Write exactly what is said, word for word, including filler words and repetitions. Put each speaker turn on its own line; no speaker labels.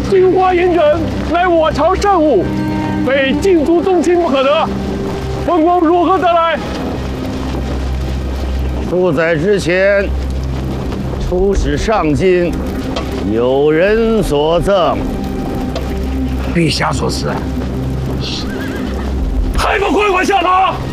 金花银枕乃我朝圣物，非禁足宗亲不可得。本宫如何得来？
数载之前，出使上京，有人所赠。
陛下所赐。
还不快快下马！